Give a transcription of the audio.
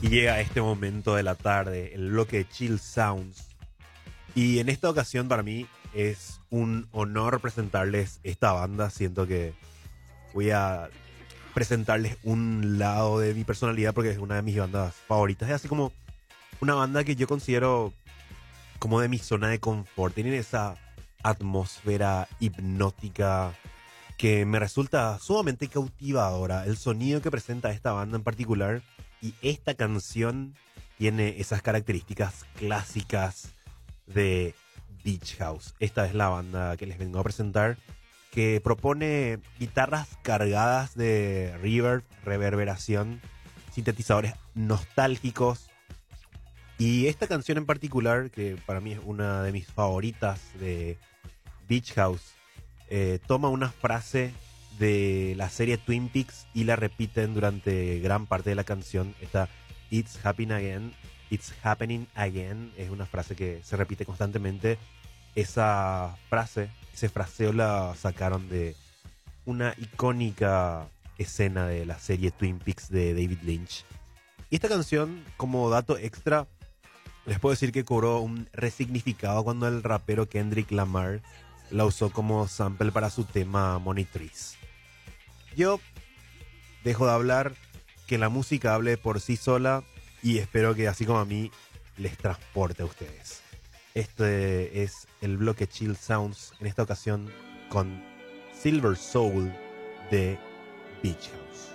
Y llega este momento de la tarde, el bloque de Chill Sounds. Y en esta ocasión para mí es un honor presentarles esta banda. Siento que voy a presentarles un lado de mi personalidad porque es una de mis bandas favoritas. Es así como una banda que yo considero como de mi zona de confort. Tienen esa atmósfera hipnótica que me resulta sumamente cautivadora. El sonido que presenta esta banda en particular y esta canción tiene esas características clásicas de Beach House. Esta es la banda que les vengo a presentar, que propone guitarras cargadas de reverb, reverberación, sintetizadores nostálgicos. Y esta canción en particular, que para mí es una de mis favoritas de Beach House, toma una frase de la serie Twin Peaks y la repiten durante gran parte de la canción. Esta It's happening again, es una frase que se repite constantemente. Esa frase, ese fraseo la sacaron de una icónica escena de la serie Twin Peaks de David Lynch. Y esta canción, como dato extra, les puedo decir que cobró un resignificado cuando el rapero Kendrick Lamar la usó como sample para su tema Money Trees. Yo dejo de hablar, que la música hable por sí sola, y espero que así como a mí les transporte a ustedes. Este es el bloque Chill Sounds, en esta ocasión con Silver Soul de Beach House.